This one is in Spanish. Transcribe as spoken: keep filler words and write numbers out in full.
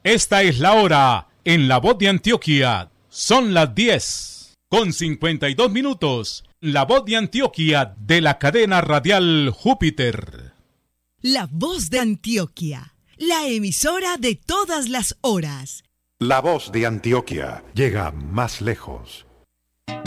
Esta es la hora en La Voz de Antioquia. Son las diez con cincuenta y dos minutos. La Voz de Antioquia de la cadena radial Júpiter. La Voz de Antioquia, la emisora de todas las horas. La Voz de Antioquia llega más lejos.